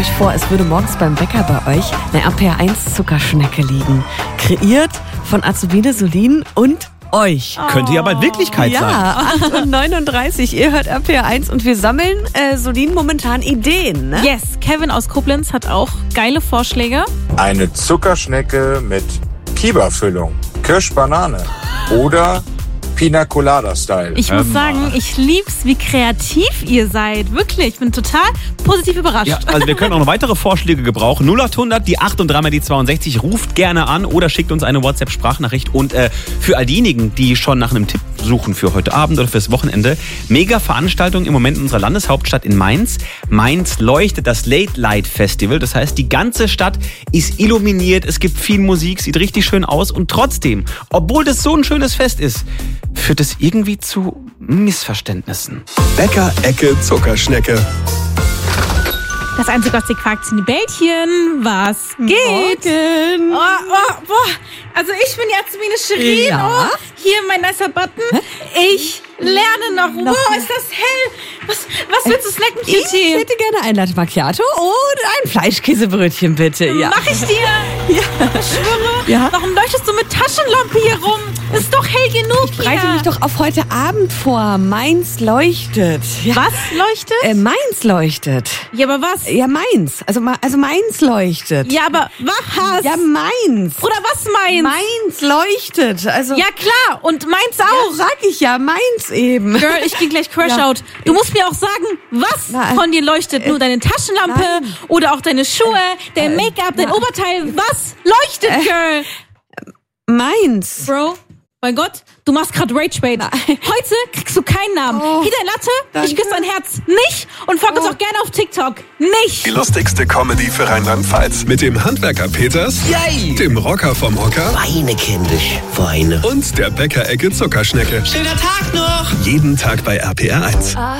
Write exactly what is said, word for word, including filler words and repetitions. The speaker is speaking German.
euch vor, es würde morgens beim Bäcker bei euch eine R P R eins Zuckerschnecke liegen. Kreiert von Azubine Solin und euch. Oh. Könnte ja bald Wirklichkeit ja, sein. Ja, acht Uhr neununddreißig, ihr hört R P R eins und wir sammeln, äh, Solin, momentan Ideen, ne? Yes, Kevin aus Koblenz hat auch geile Vorschläge. Eine Zuckerschnecke mit Kiba-Füllung, Kirsch-Banane oder Pina Colada-Style. Ich muss sagen, ich lieb's, wie kreativ ihr seid. Wirklich, ich bin total positiv überrascht. Ja, also wir können auch noch weitere Vorschläge gebrauchen. null acht hundert, die acht und dreimal die zweiundsechzig. Ruft gerne an oder schickt uns eine WhatsApp-Sprachnachricht. Und äh, für all diejenigen, die schon nach einem Tipp suchen für heute Abend oder fürs Wochenende, mega Veranstaltung im Moment in unserer Landeshauptstadt in Mainz. Mainz leuchtet, das Late Light Festival. Das heißt, die ganze Stadt ist illuminiert. Es gibt viel Musik, sieht richtig schön aus. Und trotzdem, obwohl das so ein schönes Fest ist, führt es irgendwie zu Missverständnissen. Bäcker-Ecke Zuckerschnecke. Das einzige, was sie quakt, sind die Bällchen. Was geht? Morgen. Oh, oh, boah. Also ich bin jetzt wie eine Shirin. Ja. Oh, hier mein nicer Button. Ich lerne noch. Noch Wow, mehr. ist das hell. Was, was willst du snacken, Ich Cutie? hätte gerne ein Latte Macchiato und ein Fleischkäsebrötchen, bitte. Ja. Mach ich dir. Ja. Ich schwöre. Ja. Warum leuchtest du mit Taschenlampe hier rum? Ist doch hell genug Ich bereite hier. mich doch auf heute Abend vor. Mainz leuchtet. Ja. Was leuchtet? Äh, Mainz leuchtet. Ja, aber was? Ja, Mainz. Also, Ma- also Mainz leuchtet. Ja, aber was? Ja, Mainz. Oder was Mainz? Mainz leuchtet. Also, Ja, klar. Und Mainz auch. ja, sag ich ja, Mainz eben. Girl, ich geh gleich Crash Ja. out. Du musst mir auch sagen, was Nein. von dir leuchtet. Nur deine Taschenlampe Nein. oder auch deine Schuhe, dein Make-up, dein nein. Oberteil. Was leuchtet, Girl? Mainz. Bro, mein Gott, du machst gerade Rage-Bait. Heute kriegst du keinen Namen. Oh, Hier dein Latte, danke. ich küsse dein Herz. Nicht. Und folg uns Oh. auch gerne auf TikTok. Nicht. Die lustigste Comedy für Rheinland-Pfalz. Mit dem Handwerker Peters, Yay! dem Rocker vom Hocker Weine kindisch, Weine. und der Bäcker-Ecke Zuckerschnecke. Schöner Tag noch! Jeden Tag bei R P R eins.